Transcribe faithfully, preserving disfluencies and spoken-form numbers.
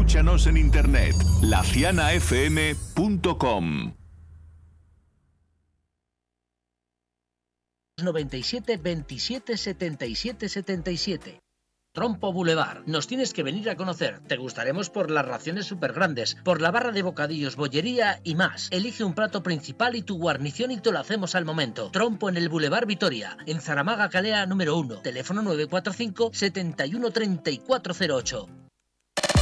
Escúchanos en internet, la ciana f m punto com. noventa y siete veintisiete setenta y siete setenta y siete. Trompo Boulevard. Nos tienes que venir a conocer. Te gustaremos por las raciones súper grandes, por la barra de bocadillos, bollería y más. Elige un plato principal y tu guarnición y te lo hacemos al momento. Trompo en el Boulevard Vitoria, en Zaramaga Calea número uno. Teléfono nueve cuatro cinco, setenta y uno, treinta y cuatro cero ocho.